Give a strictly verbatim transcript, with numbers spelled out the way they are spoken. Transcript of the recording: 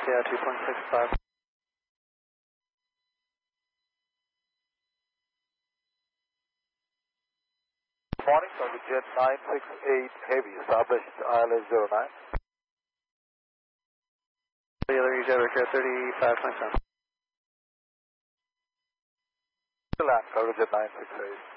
Yeah, two point six five. Morning, Target Jet nine six eight Heavy, established I L S zero nine. The other E J Rico thirty-five point seven. Land, Target Jet nine six eight.